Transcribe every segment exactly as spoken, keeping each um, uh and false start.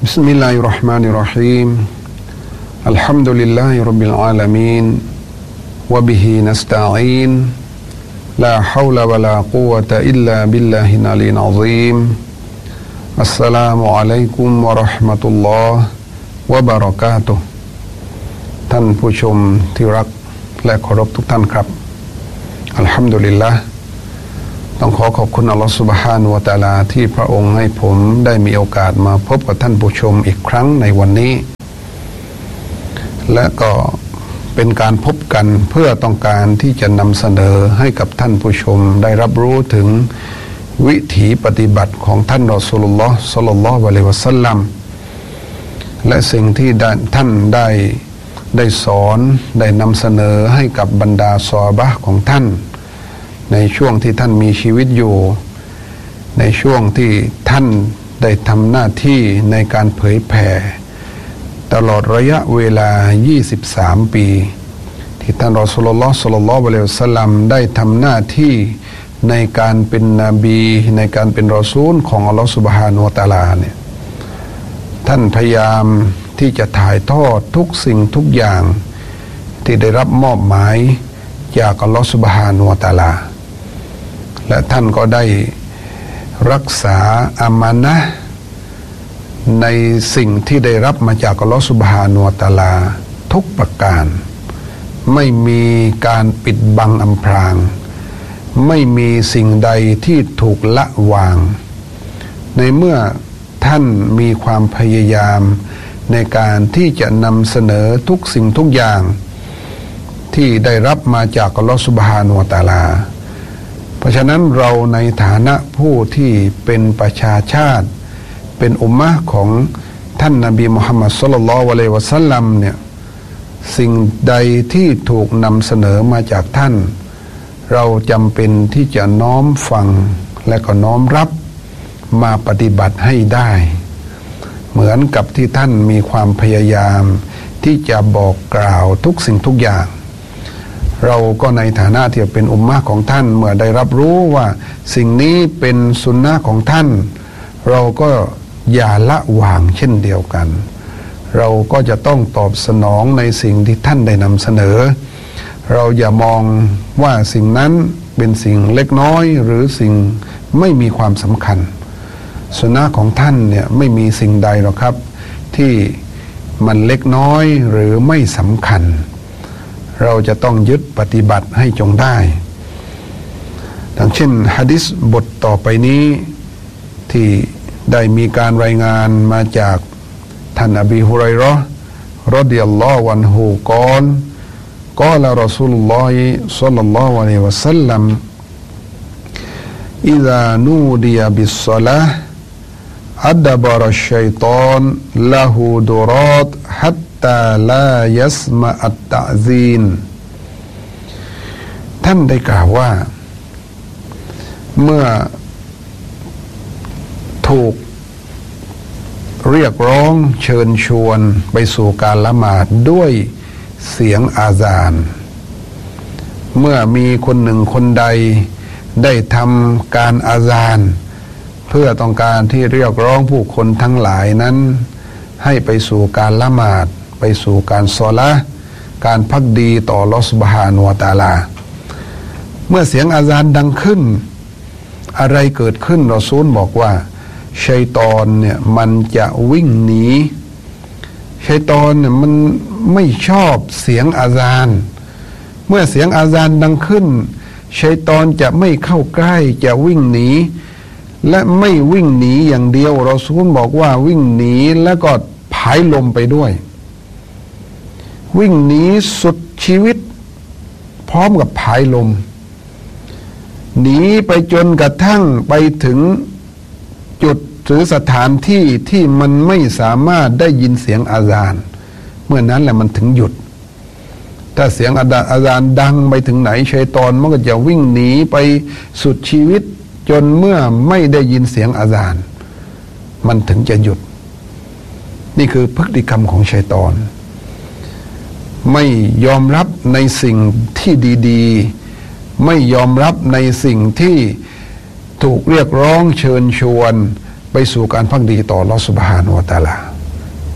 بسم الله الرحمن الرحيم الحمد لله رب العالمين وبه نستعين لا حول ولا قوة إلا بالله العلي العظيم السلام عليكم ورحمة الله وبركاته ท่านผู้ชมที่รักและเคารพทุกท่านครับอัลฮัมดุลิลละห์ต้องขอขอบคุณอัลลอฮฺซุบฮานะฮูวะตะอาลาที่พระองค์ให้ผมได้มีโอกาสมาพบกับท่านผู้ชมอีกครั้งในวันนี้และก็เป็นการพบกันเพื่อต้องการที่จะนำเสนอให้กับท่านผู้ชมได้รับรู้ถึงวิถีปฏิบัติของท่านรอซูลุลลอฮ์ศ็อลลัลลอฮุอะลัยฮิวะซัลลัมและสิ่งที่ท่านได้ได้สอนได้นำเสนอให้กับบรรดาซอฮาบะห์ของท่านในช่วงที่ท่านมีชีวิตอยู่ในช่วงที่ท่านได้ทำหน้าที่ในการเผยแผ่ตลอดระยะเวลายี่สิบสามปีที่ท่านรอซูลุลลอฮ์ ศ็อลลัลลอฮุอะลัยฮิวะซัลลัมได้ทำหน้าที่ในการเป็นนบีในการเป็นรอซูลของอัลลอฮ์ซุบฮานะฮูวะตะอาลาเนี่ยท่านพยายามที่จะถ่ายทอดทุกสิ่งทุกอย่างที่ได้รับมอบหมายจากอัลลอฮ์ซุบฮานะฮูวะตะอาลาและท่านก็ได้รักษาอามานะห์ในสิ่งที่ได้รับมาจากอัลลอฮฺซุบฮานะฮูวะตะอาลาทุกประการไม่มีการปิดบังอำพรางไม่มีสิ่งใดที่ถูกละวางในเมื่อท่านมีความพยายามในการที่จะนำเสนอทุกสิ่งทุกอย่างที่ได้รับมาจากอัลลอฮฺซุบฮานะฮูวะตะอาลาเพราะฉะนั้นเราในฐานะผู้ที่เป็นประชาชาติเป็นอุมมะห์ของท่านนบีมุฮัมมัดศ็อลลัลลอฮุอะลัยฮิวะซัลลัมเนี่ยสิ่งใดที่ถูกนำเสนอมาจากท่านเราจำเป็นที่จะน้อมฟังและก็น้อมรับมาปฏิบัติให้ได้เหมือนกับที่ท่านมีความพยายามที่จะบอกกล่าวทุกสิ่งทุกอย่างเราก็ในฐานะที่เป็นอุมมะห์ของท่านเมื่อได้รับรู้ว่าสิ่งนี้เป็นสุนนะห์ของท่านเราก็อย่าละวางเช่นเดียวกันเราก็จะต้องตอบสนองในสิ่งที่ท่านได้นำเสนอเราอย่ามองว่าสิ่งนั้นเป็นสิ่งเล็กน้อยหรือสิ่งไม่มีความสำคัญสุนนะห์ของท่านเนี่ยไม่มีสิ่งใดหรอกครับที่มันเล็กน้อยหรือไม่สำคัญเราจะต้องยึดปฏิบัติให้จงได้ดังเช่นหะดีษบทต่อไปนี้ที่ได้มีการรายงานมาจากท่านอบีฮุรัยเราะห์รอฎิยัลลอฮุอันฮุกล่าวกล่าวรอซูลุลลอฮิศ็อลลัลลอฮุอะลัยฮิวะซัลลัมอิซานูดิยะบิศศอลาฮ์อัดบะรัชชัยฏอนละฮูดุรอตฮัตตาลายัสมะอัตตะซีนท่านได้กล่าวว่าเมื่อถูกเรียกร้องเชิญชวนไปสู่การละหมาดด้วยเสียงอาซานเมื่อมีคนหนึ่งคนใดได้ทำการอาซานเพื่อต้องการที่เรียกร้องผู้คนทั้งหลายนั้นให้ไปสู่การละหมาดไปสู่การศอละห์การภักดีต่ออัลเลาะห์ซุบฮานะฮูวะตะอาลาเมื่อเสียงอาซานดังขึ้นอะไรเกิดขึ้นรอซูลบอกว่าชัยฏอนเนี่ยมันจะวิ่งหนีชัยฏอนเนี่ยมันไม่ชอบเสียงอาซานเมื่อเสียงอาซานดังขึ้นชัยฏอนจะไม่เข้าใกล้จะวิ่งหนีและไม่วิ่งหนีอย่างเดียวรอซูลบอกว่าวิ่งหนีแล้วก็ผายลมไปด้วยวิ่งหนีสุดชีวิตพร้อมกับผายลมหนีไปจนกระทั่งไปถึงจุดหรือสถานที่ที่มันไม่สามารถได้ยินเสียงอาซานเมื่อนั้นแหละมันถึงหยุดถ้าเสียงอาซานดังไปถึงไหนชัยฏอนมันก็จะวิ่งหนีไปสุดชีวิตจนเมื่อไม่ได้ยินเสียงอาซานมันถึงจะหยุดนี่คือพฤติกรรมของชัยฏอนไม่ยอมรับในสิ่งที่ดีๆไม่ยอมรับในสิ่งที่ถูกเรียกร้องเชิญชวนไปสู่การภักดีต่ออัลเลาะห์ซุบฮานะฮูวะตะอาลา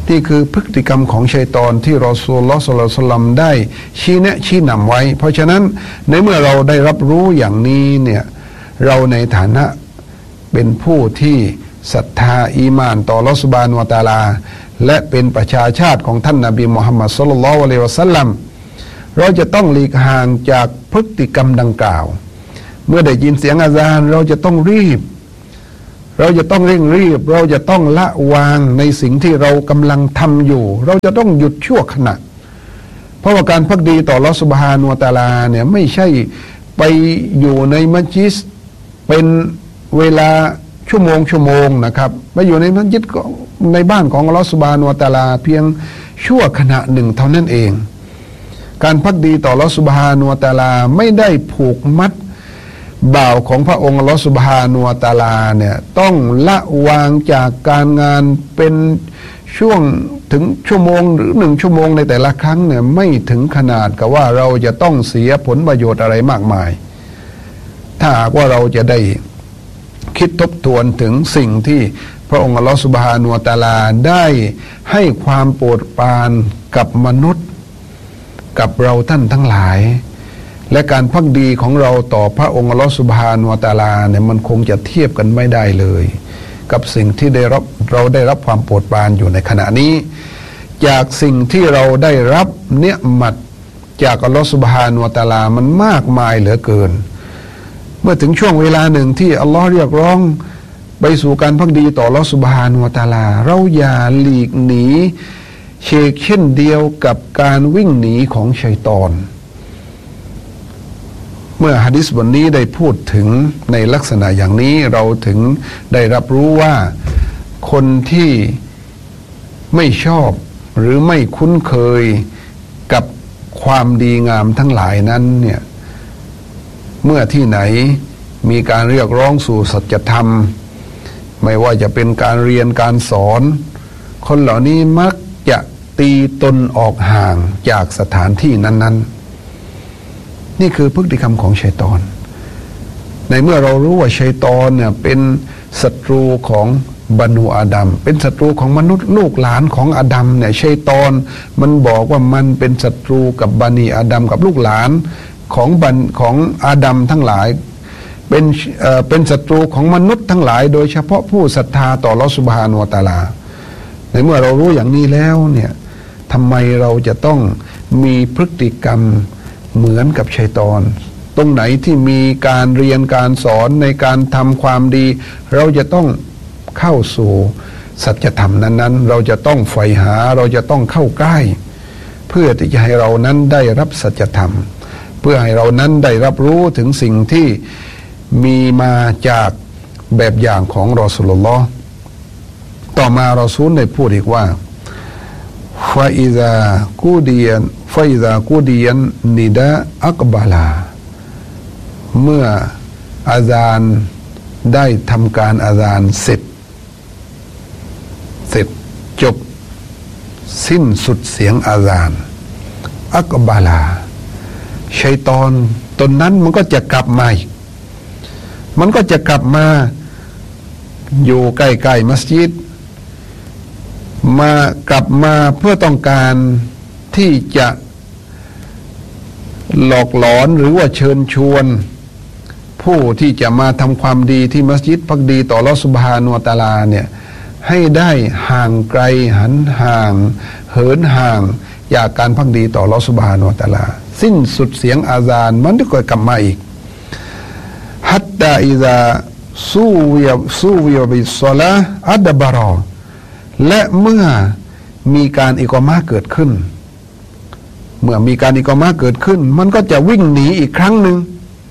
นี่คือพฤติกรรมของชัยฏอนที่รอซูลุลลอฮ์ ศ็อลลัลลอฮุอะลัยฮิวะซัลลัมได้ชี้แนะชี้นำไว้เพราะฉะนั้นในเมื่อเราได้รับรู้อย่างนี้เนี่ยเราในฐานะเป็นผู้ที่ศรัทธาอีหม่านต่ออัลเลาะห์ซุบฮานะฮูวะตะอาลาและเป็นประชาชาติของท่านนบีมุฮัมมัดศ็อลลัลลอฮุอะลัยฮิวะซัลลัมเราจะต้องหลีกห่างจากพฤติกรรมดังกล่าวเมื่อได้ยินเสียงอาซานเราจะต้องรีบเราจะต้องเร่งรีบเราจะต้องละวางในสิ่งที่เรากำลังทำอยู่เราจะต้องหยุดชั่วขณะเพราะว่าการภักดีต่ออัลเลาะห์ซุบฮานะฮูวะตะอาลาเนี่ยไม่ใช่ไปอยู่ในมัสยิดเป็นเวลาชั่วโมงชั่วโมงนะครับไปอยู่ในมัสยิดในบ้านของอัลเลาะห์ซุบฮานะฮูวะตะอาลาเพียงชั่วขณะหนึ่งเท่านั้นเองการภักดีต่ออัลเลาะห์ซุบฮานะฮูวะตะอาลาไม่ได้ผูกมัดบ่าวของพระองค์อัลเลาะห์ซุบฮานะฮูวะตะอาลาเนี่ยต้องละวางจากการงานเป็นช่วงถึงชั่วโมงหรือหนึ่งชั่วโมงในแต่ละครั้งเนี่ยไม่ถึงขนาดกับว่าเราจะต้องเสียผลประโยชน์อะไรมากมายถ้าหากว่าเราจะได้คิดทบทวนถึงสิ่งที่พระองค์อัลเลาะห์ซุบฮานะฮูวะตะอาลาได้ให้ความโปรดปรานกับมนุษย์กับเราท่านทั้งหลายและการภักดีของเราต่อพระองค์อัลเลาะห์ซุบฮานะฮูวะตะอาลาเนี่ยมันคงจะเทียบกันไม่ได้เลยกับสิ่งที่ได้รับเราได้รับความโปรดปรานอยู่ในขณะนี้จากสิ่งที่เราได้รับเนืมัดจากอัลเลาะห์ซุบฮานะฮูวะตะอาลามันมากมายเหลือเกินเมื่อถึงช่วงเวลาหนึ่งที่อัลลอฮ์เรียกร้องไปสู่การภักดีต่ออัลเลาะห์ซุบฮานะฮูวะตะอาลาเราอย่าหลีกหนีเชกเช่นเดียวกับการวิ่งหนีของชัยฏอนเมื่อหะดีษบทนี้ได้พูดถึงในลักษณะอย่างนี้เราถึงได้รับรู้ว่าคนที่ไม่ชอบหรือไม่คุ้นเคยกับความดีงามทั้งหลายนั้นเนี่ยเมื่อที่ไหนมีการเรียกร้องสู่สัจธรรมไม่ว่าจะเป็นการเรียนการสอนคนเหล่านี้มักจะตีตนออกห่างจากสถานที่นั้นๆนี่คือพฤติกรรมของชัยฏอนในเมื่อเรารู้ว่าชัยฏอนเนี่ยเป็นศัตรูของบรรดาอาดัมเป็นศัตรูของมนุษย์ลูกหลานของอาดัมเนี่ยชัยฏอนมันบอกว่ามันเป็นศัตรูกับบันิอาดัมกับลูกหลานของบันของอาดัมทั้งหลายเป็นเอ่อเป็นศัตรูของมนุษย์ทั้งหลายโดยเฉพาะผู้ศรัทธาต่ออัลเลาะห์ซุบฮานะฮูวะตะอาลาในเมื่อเรารู้อย่างนี้แล้วเนี่ยทำไมเราจะต้องมีพฤติกรรมเหมือนกับชัยฏอนตรงไหนที่มีการเรียนการสอนในการทำความดีเราจะต้องเข้าสู่สัจธรรมนั้นๆเราจะต้องใฝ่หาเราจะต้องเข้าใกล้เพื่อที่จะให้เรานั้นได้รับสัจธรรมเพื่อให้เรานั้นได้รับรู้ถึงสิ่งที่มีมาจากแบบอย่างของรอซูลุลลอฮ์ต่อมารอซูลได้พูดอีกว่าฟาอิซากูดียนฟาอิซากูดียนนิดะอักบาลาเมื่ออาซานได้ทำการอาซานเสร็จเสร็จจบสิ้นสุดเสียงอาซานอักบาลาชัยฏอนตนนั้นมันก็จะกลับมามันก็จะกลับมาอยู่ใกล้ๆมัสยิดมากลับมาเพื่อต้องการที่จะหลอกหลอนหรือว่าเชิญชวนผู้ที่จะมาทำความดีที่มัสยิดภักดีต่ออัลเลาะห์ซุบฮานะฮูวะตะอาลาเนี่ยให้ได้ห่างไกลหันห่างเหินห่างจากการภักดีต่ออัลเลาะห์ซุบฮานะฮูวะตะอาลาสิ้นสุดเสียงอาซานมันก็กลับมาอีกฮัตตาอิซาซูวิยซูวิยบิศศอลาห์อัดบารอและเมื่อมีการอิกอมะห์เกิดขึ้นเมื่อมีการอิกอมะห์เกิดขึ้นมันก็จะวิ่งหนีอีกครั้งหนึ่ง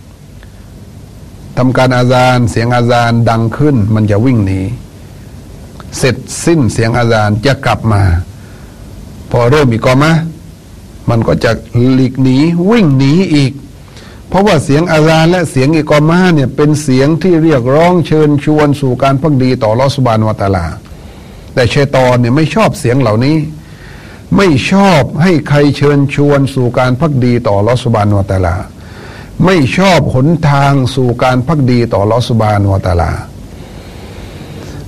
ทำการอาซานเสียงอาซานดังขึ้นมันจะวิ่งหนีเสร็จสิ้นเสียงอาซานจะกลับมาพอเริ่มอิกอมะห์มันก็จะหลีกหนีวิ่งหนีอีกเพราะว่าเสียงอาซานและเสียงอิกอมะห์เนี่ยเป็นเสียงที่เรียกร้องเชิญชวนสู่การภักดีต่ออัลเลาะห์ซุบฮานะฮูวะตะอาลาแต่ชัยฏอนเนี่ยไม่ชอบเสียงเหล่านี้ไม่ชอบให้ใครเชิญชวนสู่การภักดีต่ออัลเลาะห์ซุบฮานะฮูวะตะอาลาไม่ชอบหนทางสู่การภักดีต่ออัลเลาะห์ซุบฮานะฮูวะตะอาลา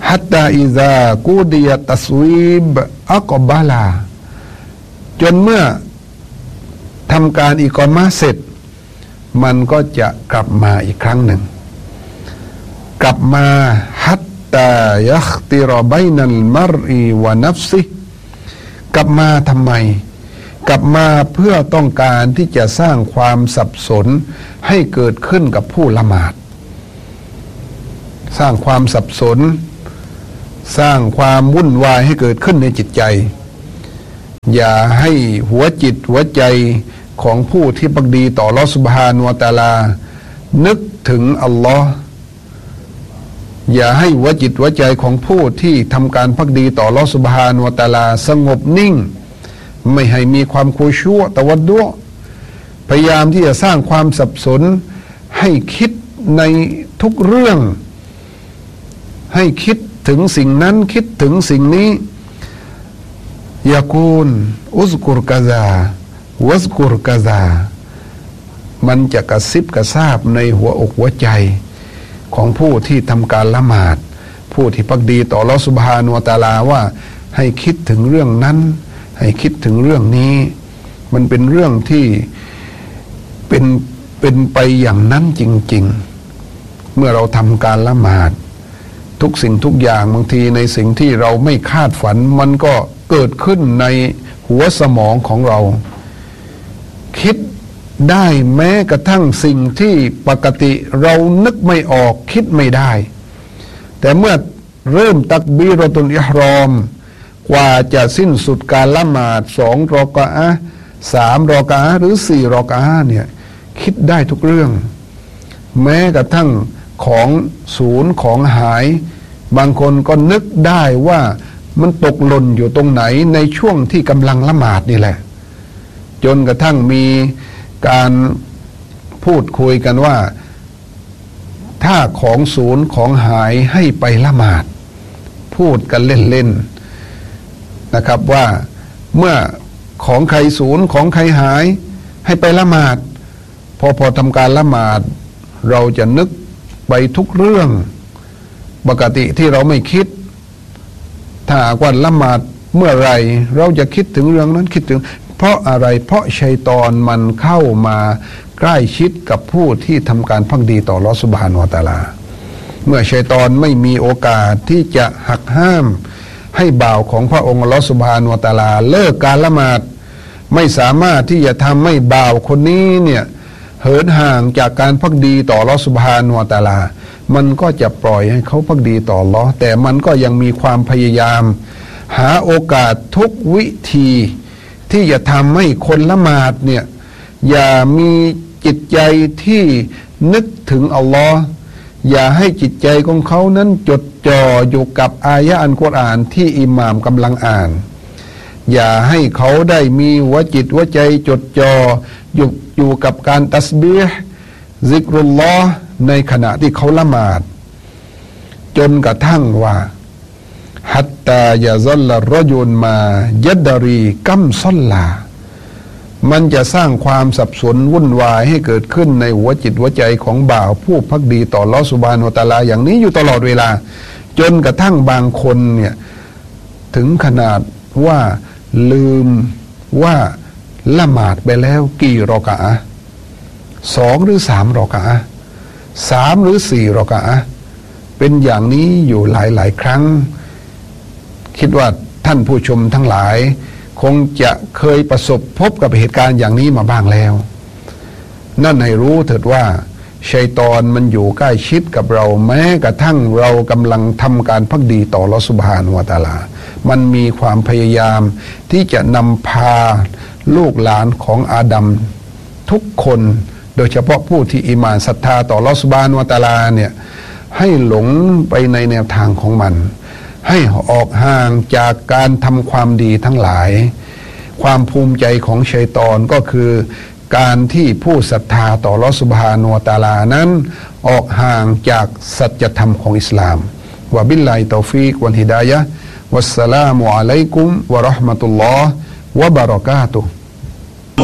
ฮัตตาอิซากูดียตัสวีบอักบาลาจนเมื่อทำการอิกอมะห์เสร็จมันก็จะกลับมาอีกครั้งหนึ่งกลับมาฮัตตายัคติรบัยนัลมัรอีวะนัฟซิกลับมาทำไมกลับมาเพื่อต้องการที่จะสร้างความสับสนให้เกิดขึ้นกับผู้ละหมาดสร้างความสับสนสร้างความวุ่นวายให้เกิดขึ้นในจิตใจอย่าให้หัวจิตหัวใจของผู้ที่ภักดีต่ออัลเลาะห์ซุบฮานะฮูวะตะอาลานึกถึงอัลลอฮ์อย่าให้หัวจิตหัวใจของผู้ที่ทำการภักดีต่ออัลเลาะห์ซุบฮานะฮูวะตะอาลาสงบนิ่งไม่ให้มีความคุชูอ์ตะวัดดุอ์พยายามที่จะสร้างความสับสนให้คิดในทุกเรื่องให้คิดถึงสิ่งนั้นคิดถึงสิ่งนี้ยากูนอุซกุรกะซาวัซกุรกะซามันจะกระซิบกระซาบในหัวอกหัวใจของผู้ที่ทำการละหมาดผู้ที่ภักดีต่ออัลเลาะห์ซุบฮานะฮูวะตะอาลาว่าให้คิดถึงเรื่องนั้นให้คิดถึงเรื่องนี้มันเป็นเรื่องที่เป็นเป็นไปอย่างนั้นจริงๆเมื่อเราทำการละหมาดทุกสิ่งทุกอย่างบางทีในสิ่งที่เราไม่คาดฝันมันก็เกิดขึ้นในหัวสมองของเราคิดได้แม้กระทั่งสิ่งที่ปกติเรานึกไม่ออกคิดไม่ได้แต่เมื่อเริ่มตักบีเราะตุลอิหรอมกว่าจะสิ้นสุดการละหมาดสองรอกะอะห์สามรอกะอะห์หรือสี่รอกะอะห์เนี่ยคิดได้ทุกเรื่องแม้กระทั่งของศูนย์ของหายบางคนก็นึกได้ว่ามันตกหล่นอยู่ตรงไหนในช่วงที่กำลังละหมาดนี่แหละจนกระทั่งมีการพูดคุยกันว่าถ้าของศูนย์ของหายให้ไปละหมาดพูดกันเล่นๆนะครับว่าเมื่อของใครศูนย์ของใครหายให้ไปละหมาดพอพอทำการละหมาดเราจะนึกไปทุกเรื่องปกติที่เราไม่คิดถ้าว่าละหมาดเมื่อไรเราจะคิดถึงเรื่องนั้นคิดถึงเพราะอะไรเพราะชัยฏอนมันเข้ามาใกล้ชิดกับผู้ที่ทำการภักดีต่ออัลเลาะห์ซุบฮานะฮูวะตะอาลาเมื่อชัยฏอนไม่มีโอกาสที่จะหักห้ามให้บ่าวของพระองค์อัลเลาะห์ซุบฮานะฮูวะตะอาลาเลิกการละหมาดไม่สามารถที่จะทำให้บ่าวคนนี้เนี่ยเหินห่างจากการภักดีต่ออัลเลาะห์ซุบฮานะฮูวะตะอาลามันก็จะปล่อยให้เขาภักดีต่ออัลเลาะห์แต่มันก็ยังมีความพยายามหาโอกาสทุกวิธีที่จะทำให้คนละหมาดเนี่ยอย่ามีจิตใจที่นึกถึงอัลลอฮ์อย่าให้จิตใจของเขานั้นจดจ่ออยู่กับอายะห์อัลกุรอานที่อิหม่ามกำลังอ่านอย่าให้เขาได้มีหัวจิตหัวใจจดจ่ออยู่อยู่กับการตัสบีห์ซิกรุลลอฮ์ในขณะที่เขาละหมาดจนกระทั่งว่าฮัตตายะซัลลัรรจุลมายัดรีกัมซัลลามันจะสร้างความสับสนวุ่นวายให้เกิดขึ้นในหัวจิตหัวใจของบ่าวผู้ภักดีต่ออัลเลาะห์ซุบฮานะฮูวะตะอาลาอย่างนี้อยู่ตลอดเวลาจนกระทั่งบางคนเนี่ยถึงขนาดว่าลืมว่าละหมาดไปแล้วกี่รอกะอะห์สองหรือสามรอกะอะห์สามหรือสี่รอกะอะห์เป็นอย่างนี้อยู่หลายๆครั้งคิดว่าท่านผู้ชมทั้งหลายคงจะเคยประสบพบกับเหตุการณ์อย่างนี้มาบ้างแล้วนั่นให้รู้เถิดว่าชัยฏอนมันอยู่ใกล้ชิดกับเราแม้กระทั่งเรากำลังทำการภักดีต่ออัลเลาะห์ซุบฮานะฮูวะตะอาลามันมีความพยายามที่จะนำพาลูกหลานของอาดัมทุกคนโดยเฉพาะผู้ที่อีหม่านศรัทธาต่ออัลเลาะห์ซุบฮานะฮูวะตะอาลาเนี่ยให้หลงไปในแนวทางของมันให้ออกห่างจากการทำความดีทั้งหลายความภูมิใจของชัยฏอนก็คือการที่ผู้ศรัทธาต่ออัลเลาะห์ซุบฮานะฮูวะตะอาลานั้นออกห่างจากสัจธรรมของอิสลามวะบิลลาฮิตอฟีกวัลฮิดายะฮ์วัสสลามุอะลัยกุมวะเราะห์มะตุลลอฮ์วะบะเราะกาตุฮ์